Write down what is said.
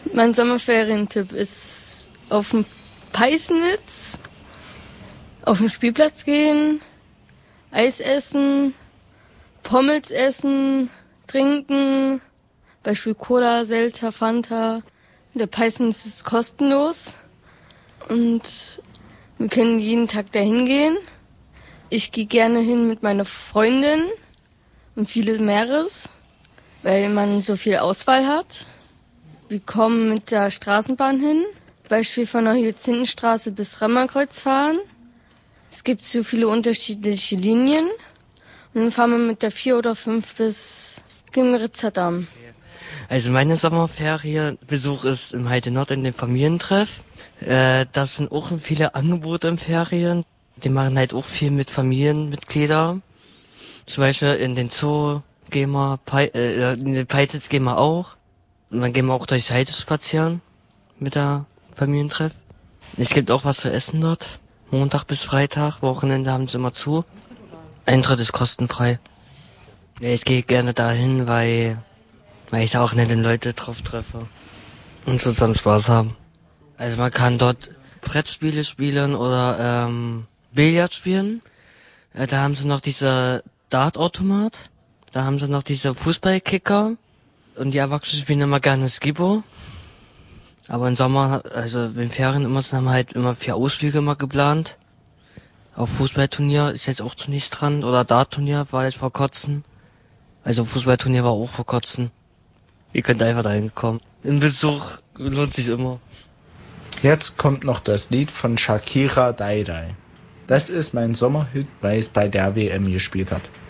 Mein Sommerferientipp ist auf dem Peißnitz, auf den Spielplatz gehen, Eis essen, Pommes essen, trinken, Beispiel Cola, Seltzer, Fanta. Der Peißnitz ist kostenlos und wir können jeden Tag dahin gehen. Ich gehe gerne hin mit meiner Freundin und vieles mehres, weil man so viel Auswahl hat. Wir kommen mit der Straßenbahn hin, Beispiel von der Hyazinthenstraße bis Remmerkreuz fahren. Es gibt so viele unterschiedliche Linien. Und dann fahren wir mit der 4 oder 5 bis Gimmeritzer Damm. Also meine Sommerferienbesuch ist im Heide Nord in dem Familientreff. Das sind auch viele Angebote in Ferien. Die machen halt auch viel mit Familienmitgliedern. Zum Beispiel in den Zoo gehen wir, in den Peititz gehen wir auch. Und dann gehen wir auch durchs Heide spazieren mit der Familientreff. Es gibt auch was zu essen dort. Montag bis Freitag, Wochenende haben sie immer zu. Eintritt ist kostenfrei. Ja, ich gehe gerne dahin, weil ich auch nette Leute drauf treffe und zusammen Spaß haben. Also man kann dort Brettspiele spielen oder Billard spielen. Da haben sie noch diese Dartautomat. Da haben sie noch diese Fußballkicker. Und die Erwachsenen spielen immer gerne Skibbo. Aber im Sommer, also in Ferien immer, haben wir halt immer 4 Ausflüge immer geplant. Auf Fußballturnier ist jetzt auch zunächst dran. Oder Dartturnier war jetzt vor kurzem. Also Fußballturnier war auch vor kurzem. Ihr könnt einfach dahin kommen. Ein Besuch lohnt sich immer. Jetzt kommt noch das Lied von Shakira, Dai Dai. Das ist mein Sommerhit, weil es bei der WM gespielt hat.